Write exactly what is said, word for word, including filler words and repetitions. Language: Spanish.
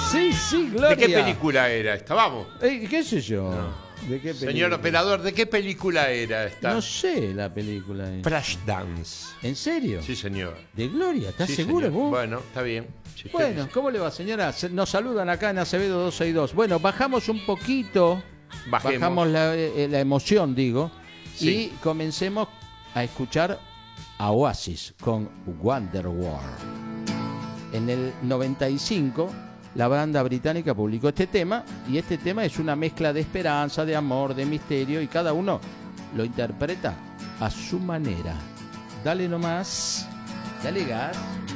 Sí, sí, Gloria. ¿De qué película era esta? Vamos. Eh, ¿Qué sé yo? No. ¿De qué película? Señor operador, ¿de qué película era esta? No sé la película. Flashdance. ¿En serio? Sí, señor. ¿De Gloria? ¿Estás Sí, seguro señor. vos? Bueno, está bien. Si Bueno, usted ¿cómo le va, señora? Se- Nos saludan acá en Acevedo doscientos sesenta y dos. Bueno, bajamos un poquito. Bajemos. Bajamos la, eh, la emoción, digo. Sí. Y comencemos a escuchar a Oasis con Wonderwall. En el noventa y cinco, la banda británica publicó este tema. Y este tema es una mezcla de esperanza, de amor, de misterio. Y cada uno lo interpreta a su manera. Dale nomás. Dale gas.